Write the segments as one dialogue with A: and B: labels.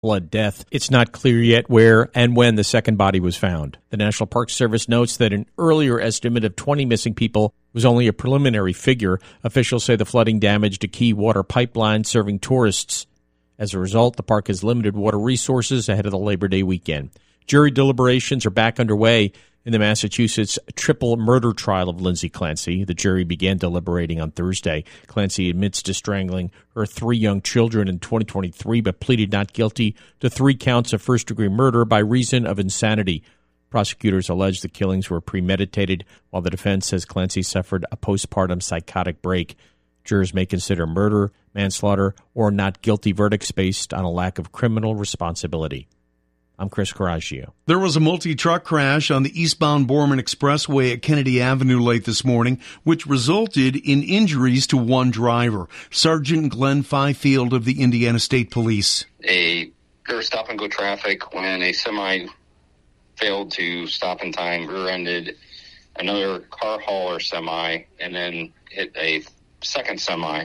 A: blood death. It's not clear yet where and when the second body was found. The National Park Service notes that an earlier estimate of 20 missing people was only a preliminary figure. Officials say the flooding damaged a key water pipeline serving tourists. As a result, the park has limited water resources ahead of the Labor Day weekend. Jury deliberations are back underway in the Massachusetts triple murder trial of Lindsay Clancy. The jury began deliberating on Thursday. Clancy admits to strangling her 3 young children in 2023, but pleaded not guilty to 3 counts of first-degree murder by reason of insanity. Prosecutors allege the killings were premeditated, while the defense says Clancy suffered a postpartum psychotic break. Jurors may consider murder, manslaughter, or not guilty verdicts based on a lack of criminal responsibility. I'm Chris Coraggio.
B: There was a multi-truck crash on the eastbound Borman Expressway at Kennedy Avenue late this morning, which resulted in injuries to 1 driver. Sergeant Glenn Fifield of the Indiana State Police.
C: There was stop-and-go traffic when a semi failed to stop in time, rear-ended another car hauler semi, and then hit a second semi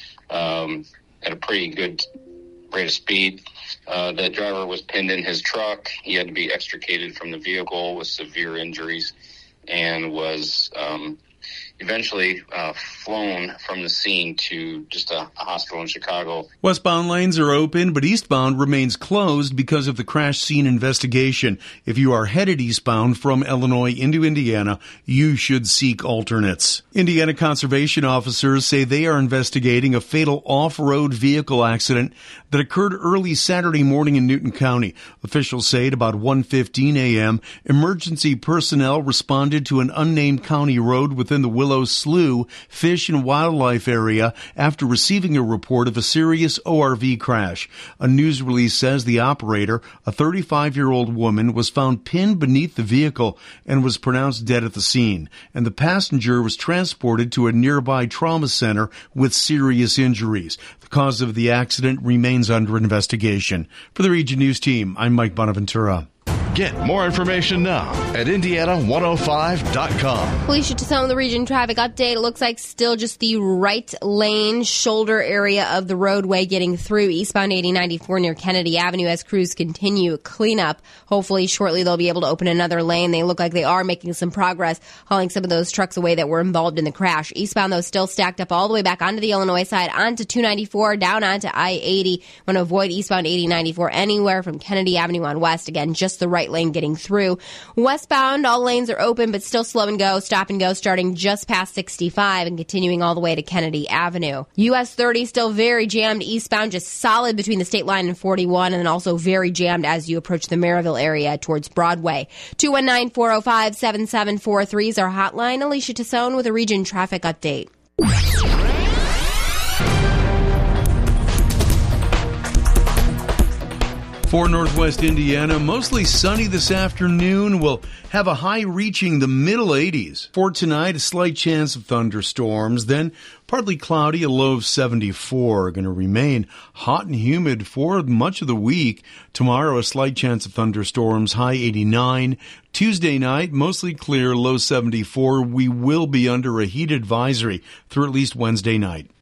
C: at a pretty good rate of speed. The driver was pinned in his truck. He had to be extricated from the vehicle with severe injuries and was eventually flown from the scene to just a hospital in Chicago.
B: Westbound lanes are open, but eastbound remains closed because of the crash scene investigation. If you are headed eastbound from Illinois into Indiana, you should seek alternates. Indiana conservation officers say they are investigating a fatal off-road vehicle accident that occurred early Saturday morning in Newton County. Officials say at about 1:15 a.m., emergency personnel responded to an unnamed county road within the Willow Slough Fish and Wildlife area after receiving a report of a serious ORV crash. A news release says the operator, a 35-year-old woman, was found pinned beneath the vehicle and was pronounced dead at the scene, and the passenger was transported to a nearby trauma center with serious injuries. The cause of the accident remains under investigation. For the Region News Team, I'm Mike Bonaventura.
D: Get more information now at Indiana105.com.
E: Alicia Tassone, the Region Traffic Update. It looks like still just the right lane shoulder area of the roadway getting through eastbound 8094 near Kennedy Avenue as crews continue cleanup. Hopefully shortly they'll be able to open another lane. They look like they are making some progress, hauling some of those trucks away that were involved in the crash. Eastbound, though, still stacked up all the way back onto the Illinois side, onto 294, down onto I-80. Want to avoid eastbound 8094 anywhere from Kennedy Avenue on west. Again, just the right lane getting through. Westbound, all lanes are open, but still slow and go, stop and go, starting just past 65 and continuing all the way to Kennedy Avenue. US 30 still very jammed eastbound, just solid between the state line and 41, and then also very jammed as you approach the Maryville area towards Broadway. 219-405-7743 is our hotline. Alicia Tassone with a Region Traffic Update.
B: For Northwest Indiana, mostly sunny this afternoon. We'll have a high reaching the middle 80s. For tonight, a slight chance of thunderstorms. Then partly cloudy, a low of 74. Going to remain hot and humid for much of the week. Tomorrow, a slight chance of thunderstorms, high 89. Tuesday night, mostly clear, low 74. We will be under a heat advisory through at least Wednesday night.